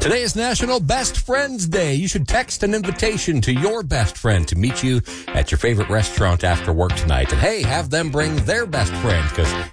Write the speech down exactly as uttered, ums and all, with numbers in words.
Today is National Best Friends Day. You should text an invitation to your best friend to meet you at your favorite restaurant after work tonight. And hey, have them bring their best friend, because